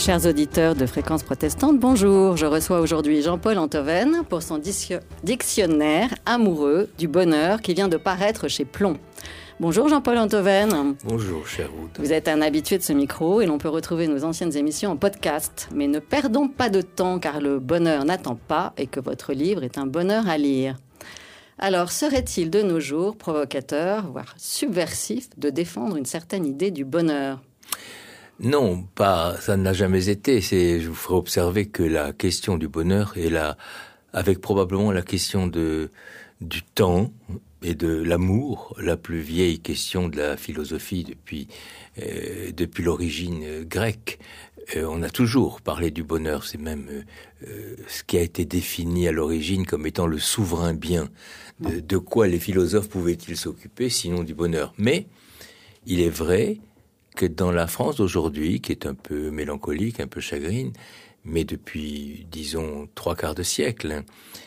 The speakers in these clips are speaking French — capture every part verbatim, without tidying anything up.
Chers auditeurs de Fréquence Protestante, bonjour. Je reçois aujourd'hui Jean-Paul Antoven pour son dictionnaire amoureux du bonheur qui vient de paraître chez Plomb. Bonjour Jean-Paul Antoven. Bonjour chère Ruth. Vous êtes un habitué de ce micro et l'on peut retrouver nos anciennes émissions en podcast. Mais ne perdons pas de temps car le bonheur n'attend pas et que votre livre est un bonheur à lire. Alors, serait-il de nos jours provocateur, voire subversif, de défendre une certaine idée du bonheur ? Non, pas, ça n'a jamais été. C'est, je vous ferai observer que la question du bonheur est là, avec probablement la question de, du temps et de l'amour, la plus vieille question de la philosophie depuis, euh, depuis l'origine grecque. Euh, on a toujours parlé du bonheur, c'est même euh, ce qui a été défini à l'origine comme étant le souverain bien. De, de quoi les philosophes pouvaient-ils s'occuper, sinon du bonheur ? Mais il est vrai que dans la France d'aujourd'hui, qui est un peu mélancolique, un peu chagrine, mais depuis, disons, trois quarts de siècle,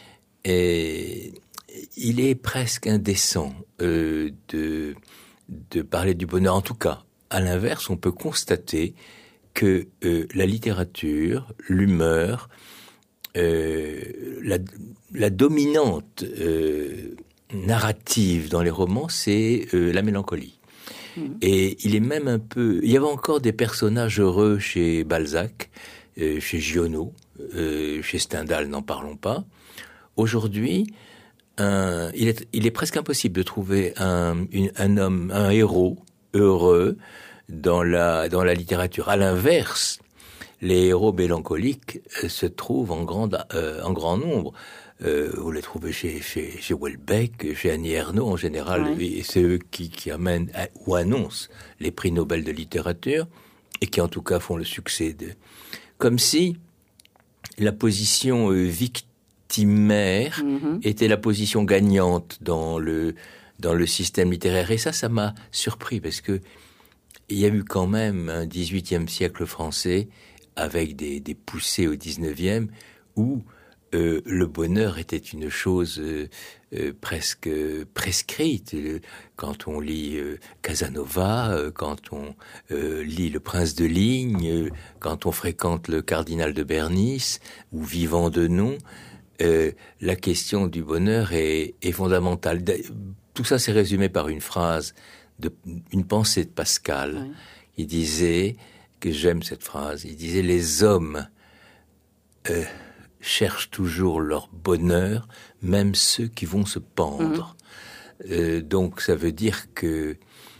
et il est presque indécent euh, de, de parler du bonheur. En tout cas, à l'inverse, on peut constater que euh, la littérature, l'humeur, euh, la, la dominante euh, narrative dans les romans, c'est euh, la mélancolie. Et il est même un peu... Il y avait encore des personnages heureux chez Balzac, euh, chez Giono, euh, chez Stendhal, n'en parlons pas. Aujourd'hui, un, il, est, il est presque impossible de trouver un, une, un homme, un héros heureux dans la, dans la littérature. À l'inverse, les héros mélancoliques euh, se trouvent en grand, euh, en grand nombre. Euh, vous les trouvez chez, chez, chez Houellebecq, chez Annie Ernaux en général, ouais. Et c'est eux qui, qui amènent à, ou annoncent les prix Nobel de littérature et qui en tout cas font le succès de... Comme si la position euh, victimaire mm-hmm. était la position gagnante dans le, dans le système littéraire. Et ça, ça m'a surpris parce que il y a eu quand même un dix-huitième siècle français avec des, des poussées au dix-neuvième où Euh, le bonheur était une chose euh, euh, presque euh, prescrite. Quand on lit euh, Casanova, euh, quand on euh, lit Le Prince de Ligne, euh, quand on fréquente le cardinal de Bernis ou Vivant de Nom, euh, la question du bonheur est, est fondamentale. Tout ça s'est résumé par une phrase, de, une pensée de Pascal. Oui. Il disait, que j'aime cette phrase, il disait « Les hommes... Euh, cherchent toujours leur bonheur, même ceux qui vont se pendre. Mmh. Euh, donc ça veut dire que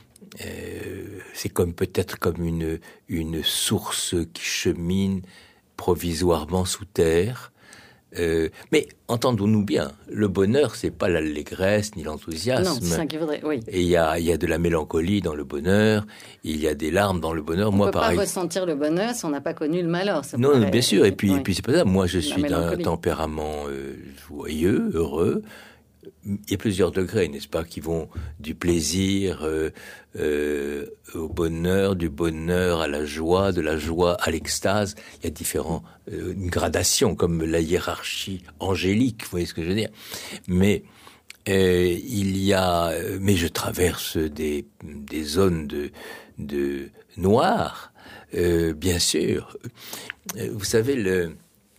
euh, c'est comme peut-être comme une une source qui chemine provisoirement sous terre. Euh, mais entendons-nous bien, le bonheur c'est pas l'allégresse ni l'enthousiasme. Non, c'est ça qu'il faudrait. Oui. Et il y a il y a de la mélancolie dans le bonheur, il y a des larmes dans le bonheur. On Moi, peut pas pareil... ressentir le bonheur si on n'a pas connu le malheur. Ça non, pourrait... bien sûr. Et puis, oui. et puis c'est pas ça. Moi, je suis d'un tempérament euh, joyeux, heureux. Il y a plusieurs degrés, n'est-ce pas, qui vont du plaisir euh, euh, au bonheur, du bonheur à la joie, de la joie à l'extase. Il y a différentes euh, gradations, comme la hiérarchie angélique, vous voyez ce que je veux dire. Mais euh, il y a, mais je traverse des des zones de de noir, euh, bien sûr. Vous savez, le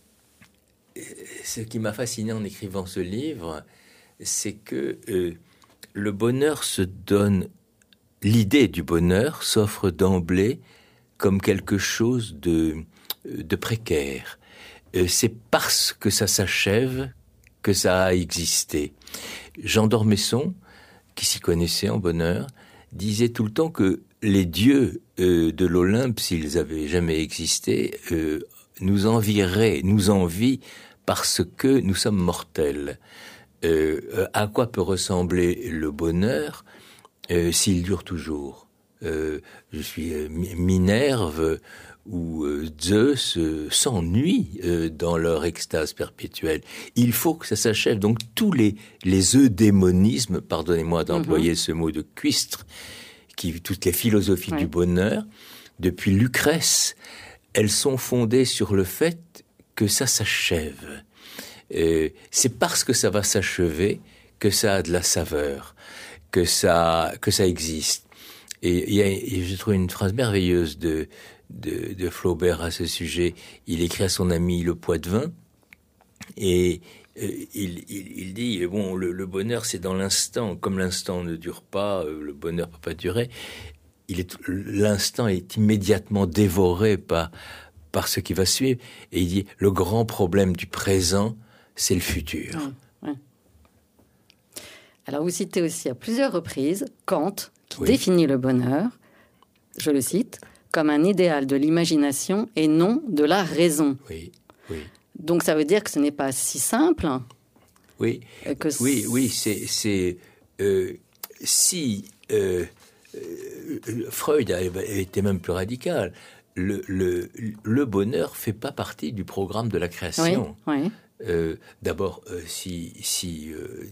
ce qui m'a fasciné en écrivant ce livre, c'est que euh, le bonheur se donne, l'idée du bonheur s'offre d'emblée comme quelque chose de, de précaire. Euh, c'est parce que ça s'achève que ça a existé. Jean d'Ormesson, qui s'y connaissait en bonheur, disait tout le temps que les dieux euh, de l'Olympe, s'ils avaient jamais existé, euh, nous envieraient, nous envient parce que nous sommes mortels. Euh, à quoi peut ressembler le bonheur euh, s'il dure toujours ? euh, Je suis euh, Minerve ou euh, Zeus euh, s'ennuient euh, dans leur extase perpétuelle. Il faut que ça s'achève. Donc tous les, les eudémonismes, pardonnez-moi d'employer mm-hmm. ce mot de cuistre, qui, toutes les philosophies ouais. du bonheur, depuis Lucrèce, elles sont fondées sur le fait que ça s'achève. Euh, c'est parce que ça va s'achever que ça a de la saveur, que ça, que ça existe. Et, il y a, et je trouve une phrase merveilleuse de, de, de Flaubert à ce sujet. Il écrit à son ami Le Poitevin, et euh, il, il, il dit, bon, le, le bonheur, c'est dans l'instant. Comme l'instant ne dure pas, euh, le bonheur ne peut pas durer. Il est, l'instant est immédiatement dévoré par, par ce qui va suivre. Et il dit, le grand problème du présent, c'est le futur. Oui, oui. Alors, vous citez aussi à plusieurs reprises Kant, qui oui. définit le bonheur, je le cite, comme un idéal de l'imagination et non de la raison. Oui, oui. Donc, ça veut dire que ce n'est pas si simple. Oui, que oui, oui, c'est... c'est euh, si... Euh, Euh, Freud était même plus radical. Le, le, le bonheur fait pas partie du programme de la création. Oui, oui. Euh, d'abord, euh, si, si, euh,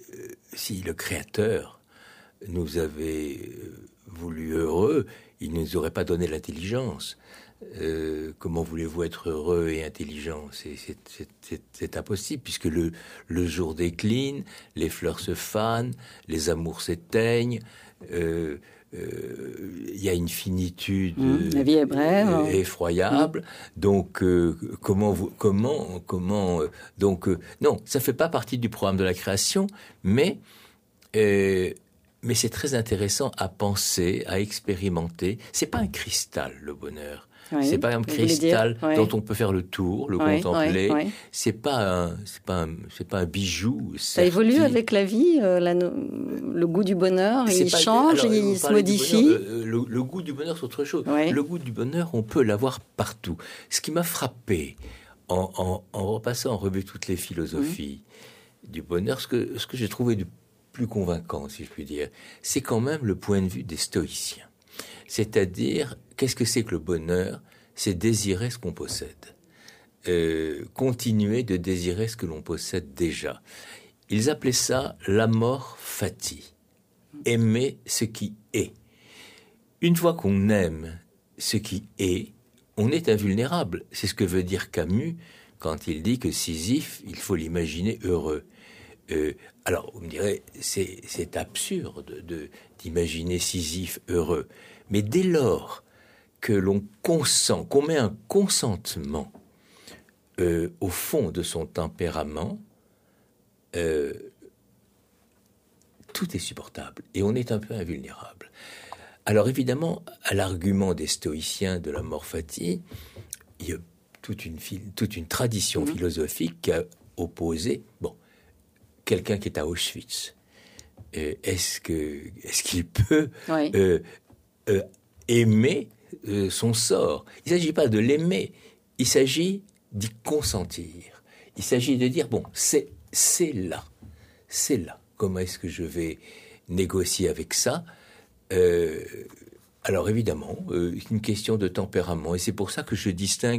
si le Créateur nous avait voulu heureux, il ne nous aurait pas donné l'intelligence. Euh, comment voulez-vous être heureux et intelligent? C'est, c'est, c'est, c'est, c'est impossible, puisque le, le jour décline, les fleurs se fanent, les amours s'éteignent. Euh, euh, il y a une finitude mmh, la vie est brève, euh, effroyable. Mmh. Donc euh, comment vous, comment comment euh, donc euh, non, ça fait pas partie du programme de la création, mais euh, mais c'est très intéressant à penser, à expérimenter. C'est pas un cristal, le bonheur. Oui, c'est pas un cristal oui. dont on peut faire le tour, le oui, contempler. Oui, oui. C'est pas un, c'est pas un, c'est pas un bijou. Ça évolue avec la vie, euh, la, le goût du bonheur, c'est il pas, change, alors, il se modifie. Bonheur, le, le, le goût du bonheur, c'est autre chose. Oui. Le goût du bonheur, on peut l'avoir partout. Ce qui m'a frappé en, en, en repassant en revue toutes les philosophies mmh. du bonheur, ce que, ce que j'ai trouvé du plus convaincant, si je puis dire, c'est quand même le point de vue des stoïciens. C'est-à-dire, qu'est-ce que c'est que le bonheur? C'est désirer ce qu'on possède. Euh, continuer de désirer ce que l'on possède déjà. Ils appelaient ça l'amor fati. Aimer ce qui est. Une fois qu'on aime ce qui est, on est invulnérable. C'est ce que veut dire Camus quand il dit que Sisyphe, il faut l'imaginer heureux. Euh, alors, vous me direz, c'est, c'est absurde de, d'imaginer Sisyphe heureux. Mais dès lors que l'on consent, qu'on met un consentement euh, au fond de son tempérament, euh, tout est supportable et on est un peu invulnérable. Alors évidemment, à l'argument des stoïciens de la mort fati, il y a toute une, toute une tradition mmh. philosophique qui a opposé, bon, quelqu'un qui est à Auschwitz, euh, est-ce que, est-ce qu'il peut oui. euh, euh, aimer euh, son sort? Il ne s'agit pas de l'aimer, il s'agit d'y consentir. Il s'agit de dire, bon, c'est, c'est là, c'est là. Comment est-ce que je vais négocier avec ça? euh, Alors évidemment, euh, c'est une question de tempérament, et c'est pour ça que je distingue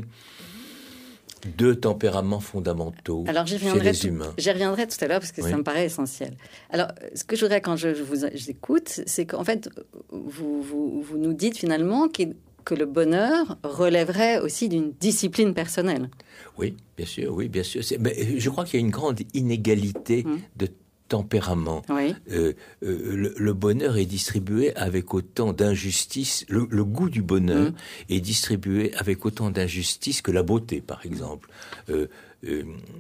deux tempéraments fondamentaux Alors, j'y chez les tout, humains. J'y reviendrai tout à l'heure parce que oui. ça me paraît essentiel. Alors, ce que je voudrais quand je, je vous écoute, c'est qu'en fait, vous, vous, vous nous dites finalement que, que le bonheur relèverait aussi d'une discipline personnelle. Oui, bien sûr, oui, bien sûr. C'est, mais je crois qu'il y a une grande inégalité mmh. de tempérament. Oui. Euh, euh, le, le bonheur est distribué avec autant d'injustice. Le, le goût du bonheur mmh. est distribué avec autant d'injustice que la beauté, par exemple. Euh, euh,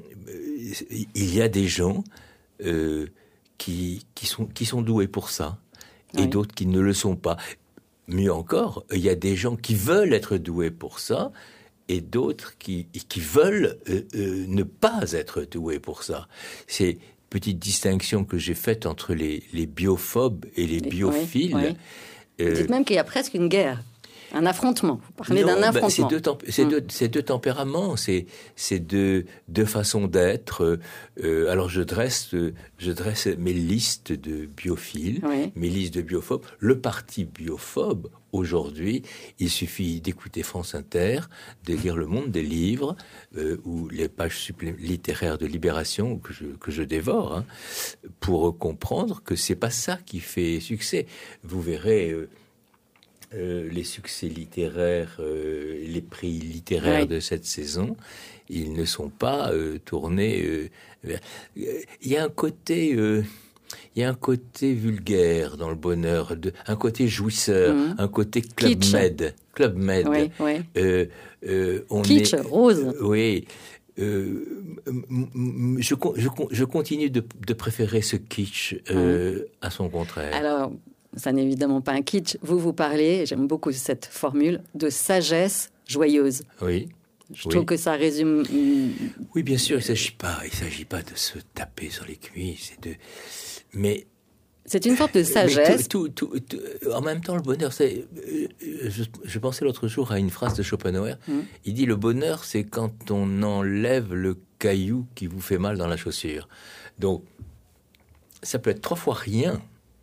il y a des gens euh, qui, qui, sont, qui sont doués pour ça, et oui. d'autres qui ne le sont pas. Mieux encore, il y a des gens qui veulent être doués pour ça, et d'autres qui, qui veulent euh, euh, ne pas être doués pour ça. C'est petite distinction que j'ai faite entre les, les biophobes et les biophiles. Oui, oui. Euh, Vous dites même qu'il y a presque une guerre, un affrontement. Vous parlez non, d'un affrontement. Ben c'est, deux temp- c'est, hum. deux, c'est deux tempéraments, c'est, c'est deux, deux façons d'être. Euh, alors je dresse, je dresse mes listes de biophiles, oui. mes listes de biophobes. Le parti biophobe, aujourd'hui, il suffit d'écouter France Inter, de lire Le Monde des livres, euh, ou les pages supplé- littéraires de Libération, que je, que je dévore, hein, pour comprendre que c'est pas ça qui fait succès. Vous verrez... Euh, Euh, les succès littéraires, euh, les prix littéraires oui. de cette saison, ils ne sont pas euh, tournés euh, vers... Il y a un côté... Euh, Il y a un côté vulgaire dans le bonheur, de, un côté jouisseur, mmh. un côté Club Kitsch. Med. Club Med. Oui, oui. Euh, euh, on Kitsch, est, rose. Euh, oui. Euh, je, je, je continue de, de préférer ce kitsch euh, mmh. à son contraire. Alors, ça n'est évidemment pas un kitsch. Vous, vous parlez, j'aime beaucoup cette formule, de sagesse joyeuse. Oui. Je oui. trouve que ça résume... Oui, bien sûr, il ne s'agit pas, il s'agit pas de se taper sur les cuisses. Et de... Mais... C'est une forme de sagesse. Tout, tout, tout, tout, en même temps, le bonheur, c'est... Je, je pensais l'autre jour à une phrase de Schopenhauer. Mmh. Il dit, le bonheur, c'est quand on enlève le caillou qui vous fait mal dans la chaussure. Donc, ça peut être trois fois rien.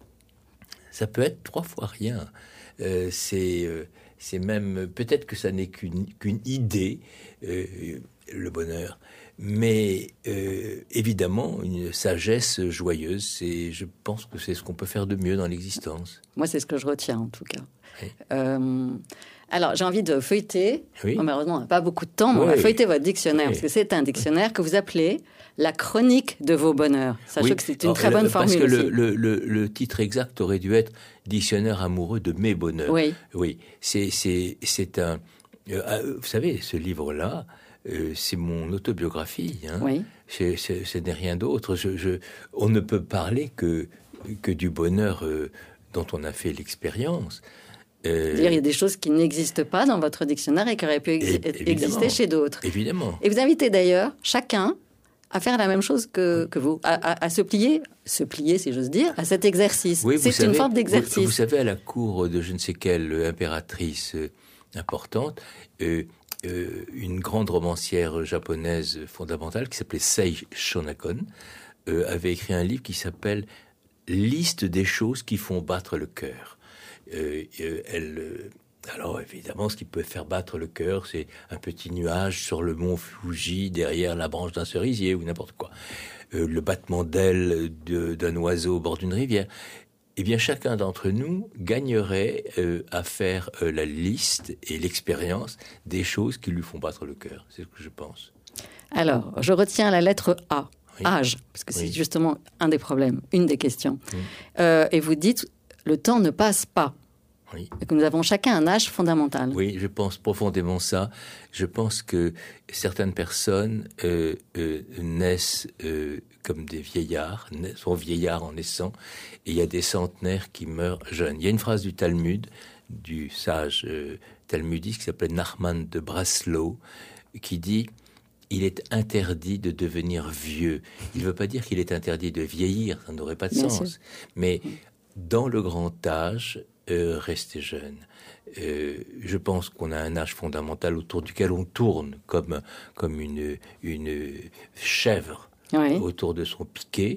Ça peut être trois fois rien. Euh, c'est, euh, c'est même... Peut-être que ça n'est qu'une, qu'une idée, euh, le bonheur. Mais euh, évidemment, une sagesse joyeuse, c'est, je pense que c'est ce qu'on peut faire de mieux dans l'existence. Moi, c'est ce que je retiens, en tout cas. Oui. Euh, alors, j'ai envie de feuilleter. Oui. Bon, malheureusement, on n'a pas beaucoup de temps, mais oui. on va feuilleter votre dictionnaire, oui. parce que c'est un dictionnaire que vous appelez la chronique de vos bonheurs. Sachez oui. que c'est une Alors, très bonne le, formule. Parce que aussi. Le, le, le titre exact aurait dû être Dictionnaire amoureux de mes bonheurs. Oui. Oui. C'est, c'est, c'est un... Euh, vous savez, ce livre-là, Euh, c'est mon autobiographie. Hein. Oui. C'est, c'est, ce n'est rien d'autre. Je, je, on ne peut parler que, que du bonheur euh, dont on a fait l'expérience. Euh, C'est-à-dire, il y a des choses qui n'existent pas dans votre dictionnaire et qui auraient pu ex- exister chez d'autres. Évidemment. Et vous invitez d'ailleurs chacun à faire la même chose que, que vous, à, à, à se plier, se plier, si j'ose dire, à cet exercice. Oui, c'est savez, une forme d'exercice. Vous, vous savez, à la cour de je ne sais quelle impératrice euh, importante, euh, Euh, une grande romancière japonaise fondamentale qui s'appelait Sei Shonakon euh, avait écrit un livre qui s'appelle Liste des choses qui font battre le cœur. Euh, euh, elle, euh, alors évidemment, ce qui peut faire battre le cœur, c'est un petit nuage sur le mont Fuji derrière la branche d'un cerisier ou n'importe quoi. Euh, le battement d'ailes de, d'un oiseau au bord d'une rivière. Eh bien, chacun d'entre nous gagnerait euh, à faire euh, la liste et l'expérience des choses qui lui font battre le cœur. C'est ce que je pense. Alors, je retiens la lettre A, oui. Âge, parce que c'est oui. justement un des problèmes, une des questions. Oui. Euh, et vous dites, le temps ne passe pas. Oui. Et que nous avons chacun un âge fondamental. Oui, je pense profondément ça. Je pense que certaines personnes euh, euh, naissent euh, comme des vieillards, sont vieillards en naissant, et il y a des centenaires qui meurent jeunes. Il y a une phrase du Talmud, du sage euh, talmudiste qui s'appelle Nachman de Breslau, qui dit « Il est interdit de devenir vieux ». Il ne veut pas dire qu'il est interdit de vieillir, ça n'aurait pas de Bien sens. Sûr. Mais dans le grand âge, euh, rester jeune. Euh, je pense qu'on a un âge fondamental autour duquel on tourne comme, comme une, une chèvre oui. autour de son piquet.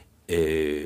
Euh,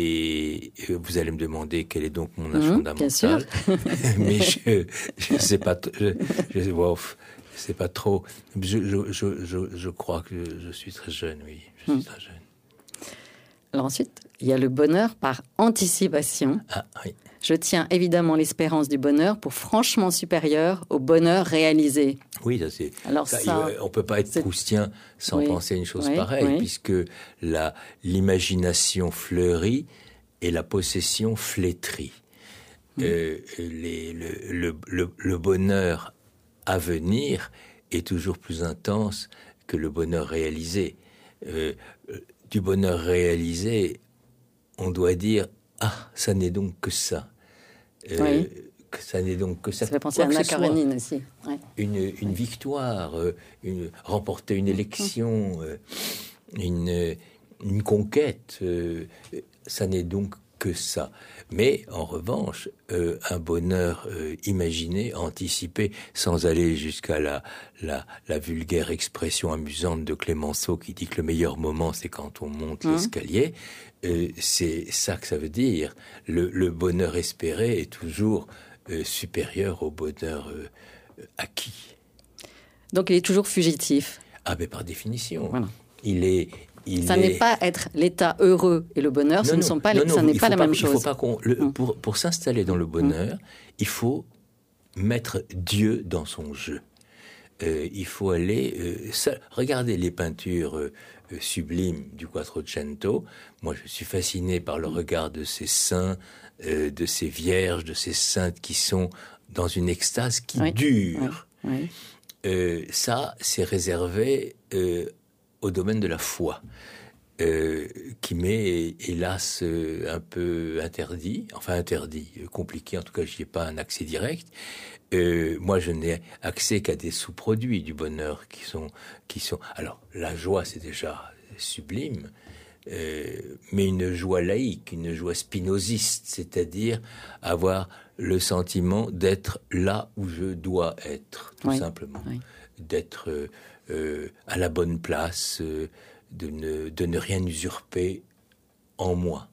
et vous allez me demander quel est donc mon âge mmh, fondamental. Bien sûr. Mais je ne sais pas. Je, je, wow, je sais pas trop. Je, je, je, je, je crois que je suis très jeune, oui. Je suis mmh. très jeune. Alors ensuite, il y a le bonheur par anticipation. Ah, oui. Je tiens évidemment l'espérance du bonheur pour franchement supérieur au bonheur réalisé. Oui, ça c'est. Alors ça, ça, on peut pas être c'est... proustien sans oui, penser à une chose oui, pareille, oui. puisque la l'imagination fleurit et la possession flétrit. Mmh. Euh, les, le, le, le, le bonheur à venir est toujours plus intense que le bonheur réalisé. Euh, du bonheur réalisé, on doit dire ah, ça n'est donc que ça. Euh, oui. Que ça n'est donc que ça. Ça fait penser à Anna Karenine aussi. Ouais. Une, une victoire, une, remporter une élection, mmh. une, une conquête, euh, ça n'est donc que ça. Mais en revanche, euh, un bonheur euh, imaginé, anticipé, sans aller jusqu'à la, la, la vulgaire expression amusante de Clémenceau qui dit que le meilleur moment, c'est quand on monte mmh. l'escalier. Euh, c'est ça que ça veut dire. Le, le bonheur espéré est toujours euh, supérieur au bonheur euh, acquis. Donc il est toujours fugitif. Ah ben par définition. Voilà. Il est... Il ça est... n'est pas être l'état heureux et le bonheur, non, ce non, ne sont pas, non, les, non, ça n'est pas la pas, même il chose. Faut pas qu'on, le, mmh. pour, pour s'installer dans le bonheur, mmh. il faut mettre Dieu dans son jeu. euh, il faut aller... Euh, ça, regardez les peintures euh, sublimes du Quattrocento. Moi, je suis fasciné par le regard de ces saints, euh, de ces vierges, de ces saintes qui sont dans une extase qui oui. dure. Oui. Oui. Euh, ça, c'est réservé euh, au domaine de la foi. Euh, qui m'est, hélas, euh, un peu interdit, enfin interdit, euh, compliqué, en tout cas, je n'y ai pas un accès direct. Euh, moi, je n'ai accès qu'à des sous-produits du bonheur qui sont... qui sont. Alors, la joie, c'est déjà sublime, euh, mais une joie laïque, une joie spinoziste, c'est-à-dire avoir le sentiment d'être là où je dois être, tout oui. simplement. Oui. D'être euh, euh, à la bonne place, euh, De ne, de ne rien usurper en moi.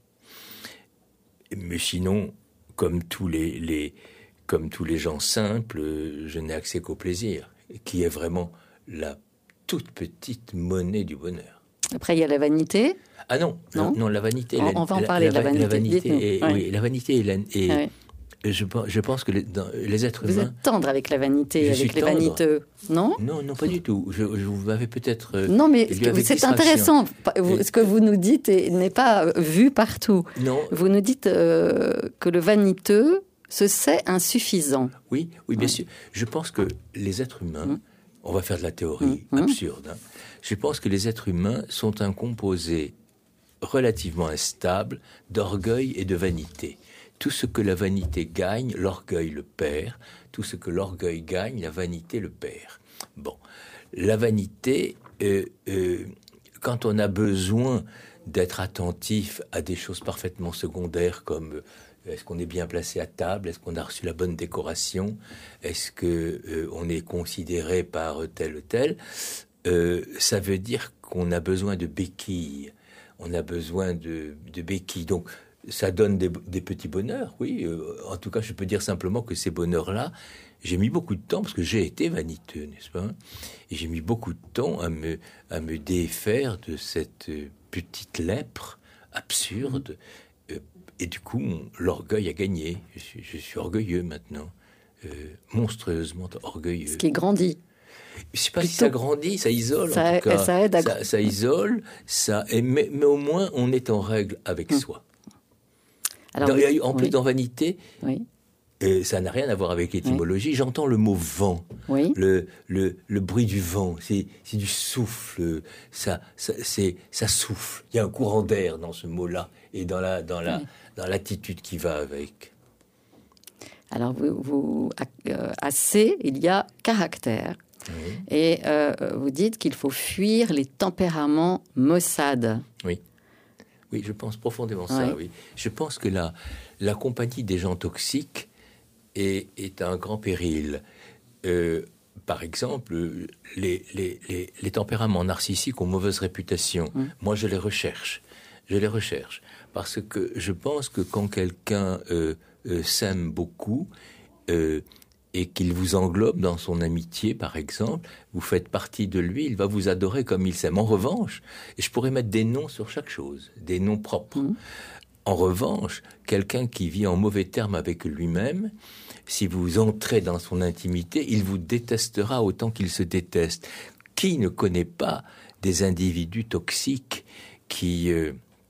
Mais sinon, comme tous les, les, comme tous les gens simples, je n'ai accès qu'au plaisir, qui est vraiment la toute petite monnaie du bonheur. Après, il y a la vanité. Ah non, non, non, non la vanité... On, la, on va en la, parler la, de la vanité. La vanité, est, oui. oui, la vanité est... La, est ah oui. Je, je pense que les, dans, les êtres Vous humains... Vous êtes tendre avec la vanité, je avec les tendre. vaniteux, non? Non, non, pas du tout. Je, je vous m'avez peut-être... Euh, non, mais c'est intéressant. Et... Ce que vous nous dites n'est pas vu partout. Non. Vous nous dites euh, que le vaniteux se sait insuffisant. Oui, oui, bien ouais. sûr. Je pense que les êtres humains... Mmh. On va faire de la théorie mmh. absurde. Hein. Je pense que les êtres humains sont un composé relativement instable d'orgueil et de vanité. Tout ce que la vanité gagne, l'orgueil le perd. Tout ce que l'orgueil gagne, la vanité le perd. Bon, la vanité, euh, euh, quand on a besoin d'être attentif à des choses parfaitement secondaires comme euh, est-ce qu'on est bien placé à table, est-ce qu'on a reçu la bonne décoration, est-ce qu'on euh, est considéré par tel ou tel, euh, ça veut dire qu'on a besoin de béquilles. On a besoin de, de béquilles. Donc, ça donne des, des petits bonheurs, oui. Euh, en tout cas, je peux dire simplement que ces bonheurs-là, j'ai mis beaucoup de temps, parce que j'ai été vaniteux, n'est-ce pas? Et j'ai mis beaucoup de temps à me, à me défaire de cette petite lèpre absurde. Euh, et du coup, l'orgueil a gagné. Je suis, je suis orgueilleux maintenant. Euh, monstrueusement orgueilleux. Ce qui grandit. Je ne sais pas Plutôt, si ça grandit, ça isole ça, en tout cas. Ça aide à... Ça, ça isole, ça, et, mais, mais au moins, on est en règle avec hum. soi. Alors, dans, oui, en plus, oui. dans vanité, oui. euh, ça n'a rien à voir avec l'étymologie. Oui. J'entends le mot vent, oui. le, le, le bruit du vent, c'est, c'est du souffle, ça, ça, c'est, ça souffle. Il y a un courant d'air dans ce mot-là et dans, la, dans, la, oui. dans l'attitude qui va avec. Alors, vous, vous, euh, à C, il y a caractère. Oui. Et euh, vous dites qu'il faut fuir les tempéraments maussades. Oui. Oui, je pense profondément ça, oui. oui. Je pense que la, la compagnie des gens toxiques est, est un grand péril. Euh, par exemple, les, les, les, les tempéraments narcissiques ont mauvaise réputation. Mmh. Moi, je les recherche. Je les recherche. Parce que je pense que quand quelqu'un euh, euh, s'aime beaucoup... Euh, et qu'il vous englobe dans son amitié, par exemple, vous faites partie de lui, il va vous adorer comme il s'aime. En revanche, et je pourrais mettre des noms sur chaque chose, des noms propres. Mmh. En revanche, quelqu'un qui vit en mauvais termes avec lui-même, si vous entrez dans son intimité, il vous détestera autant qu'il se déteste. Qui ne connaît pas des individus toxiques qui... Euh,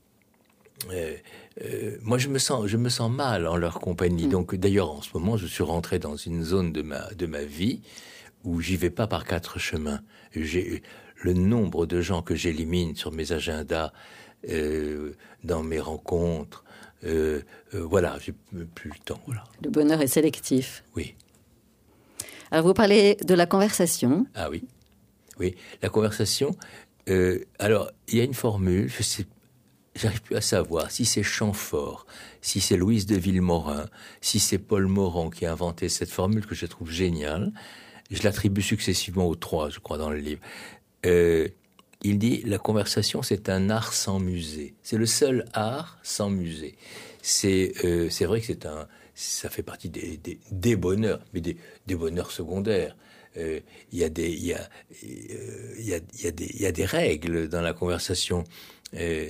euh, Euh, moi, je me sens, je me sens mal en leur compagnie. Mmh. Donc, d'ailleurs, en ce moment, je suis rentré dans une zone de ma de ma vie où j'y vais pas par quatre chemins. J'ai le nombre de gens que j'élimine sur mes agendas, euh, dans mes rencontres. Euh, euh, voilà, j'ai plus le temps. Voilà. Le bonheur est sélectif. Oui. Alors, vous parlez de la conversation. Ah oui, oui, la conversation. Euh, alors, il y a une formule. Je sais. J'arrive plus à savoir si c'est Chamfort, si c'est Louise de Villemorin, si c'est Paul Morand qui a inventé cette formule que je trouve géniale. Je l'attribue successivement aux trois, je crois, dans le livre. Euh, il dit, la conversation, c'est un art sans musée. C'est le seul art sans musée. C'est, euh, c'est vrai que c'est un, ça fait partie des, des, des bonheurs, mais des, des bonheurs secondaires. Il euh, y a des, il y a, il euh, y a, il y a des, il y a des règles dans la conversation. Euh,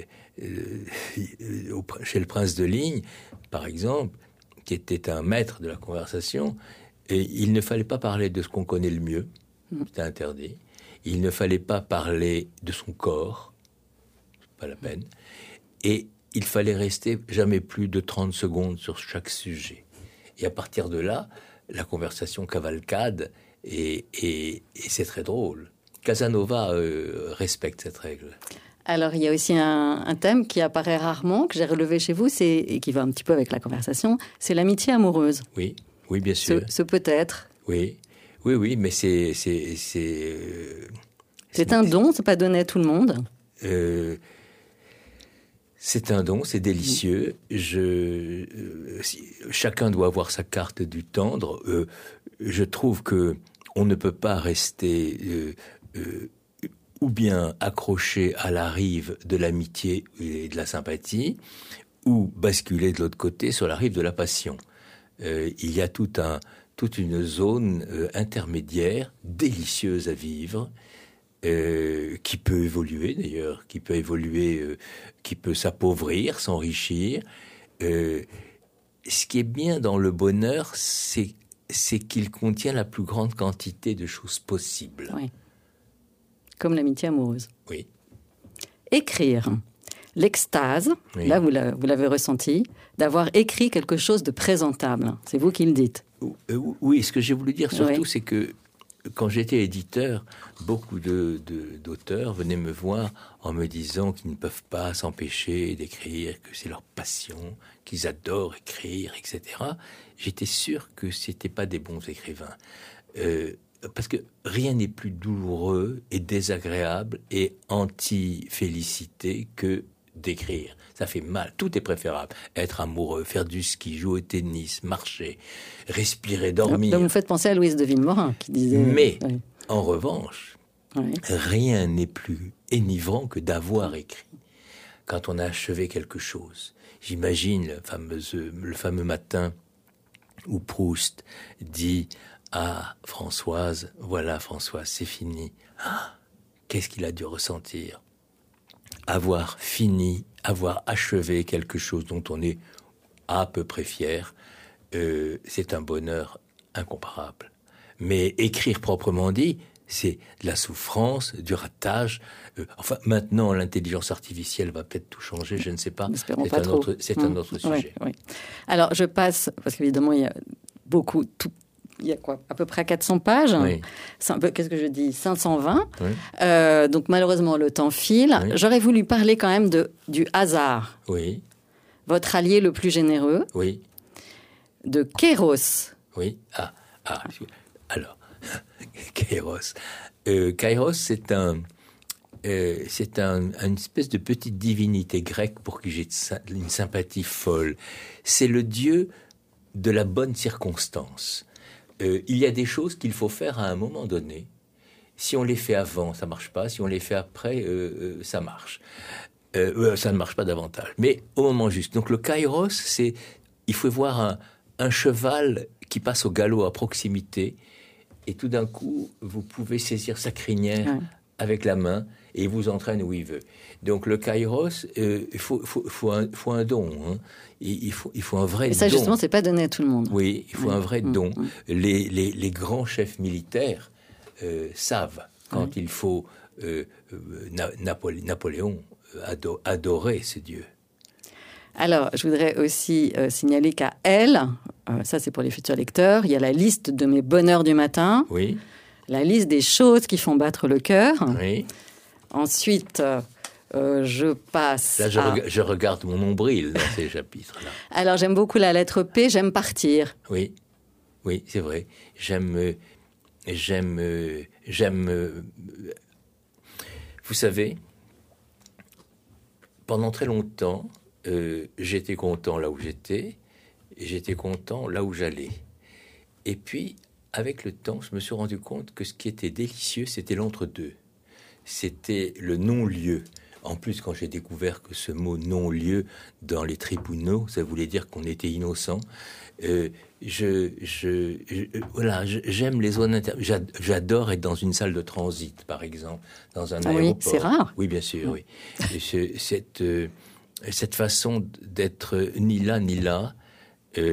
euh, chez le prince de Ligne, par exemple, qui était un maître de la conversation, et il ne fallait pas parler de ce qu'on connaît le mieux, C'était interdit. Il ne fallait pas parler de son corps, pas la peine. Et il fallait rester jamais plus de trente secondes sur chaque sujet. Et à partir de là, la conversation cavalcade et, et, et c'est très drôle. Casanova euh, respecte cette règle. Alors, il y a aussi un, un thème qui apparaît rarement, que j'ai relevé chez vous, c'est, et qui va un petit peu avec la conversation, c'est l'amitié amoureuse. Oui, oui, bien sûr. Ce, ce peut-être. Oui, oui, oui, mais c'est... C'est, c'est, euh, c'est un don, c'est pas donné à tout le monde. Euh, c'est un don, c'est délicieux. Je, euh, si, chacun doit avoir sa carte du tendre. Euh, je trouve que on ne peut pas rester... Euh, euh, ou bien accroché à la rive de l'amitié et de la sympathie, ou basculer de l'autre côté sur la rive de la passion. Euh, il y a tout un, toute une zone euh, intermédiaire, délicieuse à vivre, euh, qui peut évoluer d'ailleurs, qui peut évoluer, euh, qui peut s'appauvrir, s'enrichir. Euh, ce qui est bien dans le bonheur, c'est, c'est qu'il contient la plus grande quantité de choses possibles. Oui. Comme l'amitié amoureuse. Oui. Écrire. L'extase, oui. Là vous, la, vous l'avez ressenti, d'avoir écrit quelque chose de présentable. C'est vous qui le dites. Oui, ce que j'ai voulu dire surtout, oui. c'est que quand j'étais éditeur, beaucoup de, de, d'auteurs venaient me voir en me disant qu'ils ne peuvent pas s'empêcher d'écrire, que c'est leur passion, qu'ils adorent écrire, et cetera. J'étais sûr que c'était pas des bons écrivains. Euh, Parce que rien n'est plus douloureux et désagréable et anti-félicité que d'écrire. Ça fait mal. Tout est préférable. Être amoureux, faire du ski, jouer au tennis, marcher, respirer, dormir. Donc vous me faites penser à Louise de Villemorin qui disait... Mais, oui. en revanche, oui. rien n'est plus énivrant que d'avoir écrit. Quand on a achevé quelque chose. J'imagine le fameux, le fameux matin où Proust dit... Ah, Françoise, voilà Françoise, c'est fini. Ah, qu'est-ce qu'il a dû ressentir ? Avoir fini, avoir achevé quelque chose dont on est à peu près fier, euh, c'est un bonheur incomparable. Mais écrire proprement dit, c'est de la souffrance, du ratage. Euh, enfin, maintenant, l'intelligence artificielle va peut-être tout changer, je ne sais pas. N'espérons c'est pas un trop. autre, c'est mmh. un autre sujet. Oui, oui. Alors, je passe, parce qu'évidemment, il y a beaucoup... Tout, il y a quoi, à peu près quatre cents pages. Oui. Qu'est-ce que je dis ? cinq cent vingt. Oui. Euh, donc, malheureusement, le temps file. Oui. J'aurais voulu parler quand même de, du hasard. Oui. Votre allié le plus généreux. Oui. De Kéros. Oui. Ah, ah. Alors, Kairos. Euh, Kairos, c'est un... Euh, c'est un, une espèce de petite divinité grecque pour qui j'ai une sympathie folle. C'est le dieu de la bonne circonstance. Euh, il y a des choses qu'il faut faire à un moment donné. Si on les fait avant, ça marche pas. Si on les fait après, euh, euh, ça marche. Euh, euh, ça ne marche pas davantage. Mais au moment juste. Donc le kairos, c'est... Il faut voir un, un cheval qui passe au galop à proximité et tout d'un coup, vous pouvez saisir sa crinière ouais. avec la main et il vous entraîne où il veut. Donc le kairos, euh, il faut, faut, faut, un, faut un don. Hein. Il, il, faut, il faut un vrai don. Et ça, don. justement, c'est pas donné à tout le monde. Oui, il faut oui. un vrai mmh. don. Mmh. Les, les, les grands chefs militaires euh, savent quand oui. il faut euh, euh, Na, Napolé, Napoléon ado, adorer ce dieu. Alors, je voudrais aussi euh, signaler qu'à elle, euh, ça c'est pour les futurs lecteurs, il y a la liste de mes bonheurs du matin, oui. la liste des choses qui font battre le cœur. Oui. Ensuite, euh, je passe Là, je, à... reg- je regarde mon nombril dans ces chapitres-là. Alors, j'aime beaucoup la lettre P, j'aime partir. Oui, oui, c'est vrai. J'aime... Euh, j'aime... Euh, j'aime... Euh, vous savez, pendant très longtemps, euh, j'étais content là où j'étais, et j'étais content là où j'allais. Et puis, avec le temps, je me suis rendu compte que ce qui était délicieux, c'était l'entre-deux. C'était le non-lieu. En plus, quand j'ai découvert que ce mot non-lieu dans les tribunaux, ça voulait dire qu'on était innocent. Euh, je, je, je, voilà, je, j'aime les zones inter... J'adore être dans une salle de transit, par exemple, dans un ah aéroport. Oui, c'est rare. Oui, bien sûr, oui. Et ce, cette, euh, cette façon d'être ni là ni là, euh,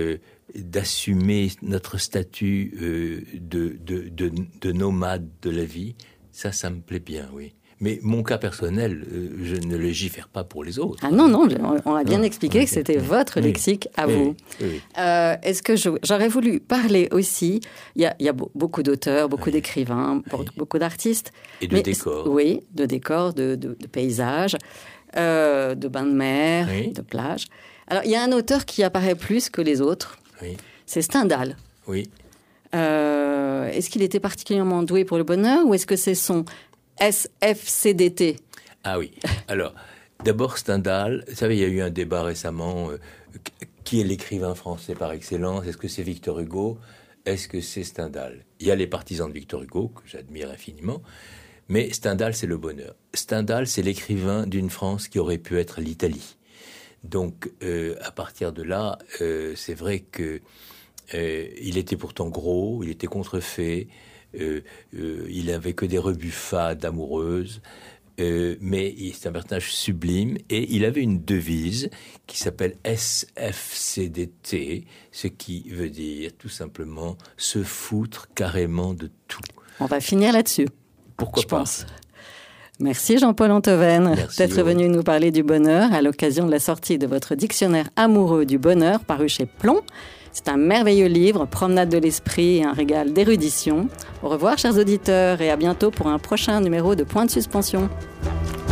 d'assumer notre statut euh, de, de, de, de nomade de la vie, ça, ça me plaît bien, oui. Mais mon cas personnel, euh, je ne légifère pas pour les autres. Ah non, non, on a bien non, expliqué okay. que c'était oui. votre oui. lexique à oui. vous. Oui. Oui. Euh, est-ce que je, j'aurais voulu parler aussi, il y a, il y a beaucoup d'auteurs, beaucoup oui. d'écrivains, oui. beaucoup d'artistes. Et de mais, décors. Oui, de décors, de, de, de paysages, euh, de bains de mer, oui. de plages. Alors, il y a un auteur qui apparaît plus que les autres, oui. c'est Stendhal. Oui. Euh, est-ce qu'il était particulièrement doué pour le bonheur ou est-ce que c'est son S F C D T? Ah oui. Alors, d'abord, Stendhal, vous savez, il y a eu un débat récemment. Euh, qui est l'écrivain français par excellence? Est-ce que c'est Victor Hugo? Est-ce que c'est Stendhal? Il y a les partisans de Victor Hugo, que j'admire infiniment, mais Stendhal, c'est le bonheur. Stendhal, c'est l'écrivain d'une France qui aurait pu être l'Italie. Donc, euh, à partir de là, euh, c'est vrai que euh, il était pourtant gros, il était contrefait, Euh, euh, il n'avait que des rebuffades amoureuses, euh, mais c'est un personnage sublime. Et il avait une devise qui s'appelle S F C D T, ce qui veut dire tout simplement se foutre carrément de tout. On va finir là-dessus. Pourquoi je pas pense. Merci Jean-Paul Antoven d'être vous. venu nous parler du bonheur à l'occasion de la sortie de votre dictionnaire amoureux du bonheur paru chez Plomb. C'est un merveilleux livre, promenade de l'esprit et un régal d'érudition. Au revoir chers auditeurs et à bientôt pour un prochain numéro de Point de Suspension.